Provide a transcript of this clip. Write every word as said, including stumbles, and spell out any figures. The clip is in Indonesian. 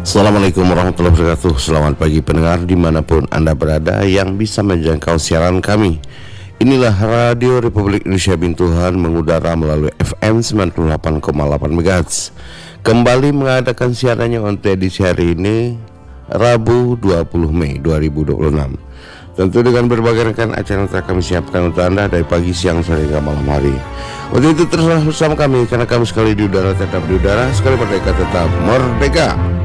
Assalamualaikum warahmatullahi wabarakatuh. Selamat pagi pendengar dimanapun Anda berada yang bisa menjangkau siaran kami. Inilah Radio Republik Indonesia Bintuhan mengudara melalui F M sembilan puluh delapan koma delapan megahertz. Kembali mengadakan siarannya untuk edisi hari ini, Rabu dua puluh Mei dua ribu dua puluh enam. Tentu dengan berbagai rekan acara yang telah kami siapkan untuk Anda dari pagi, siang, sore, hingga malam hari. Untuk itu teruslah bersama kami, karena kami sekali di udara tetap di udara, sekali merdeka tetap merdeka.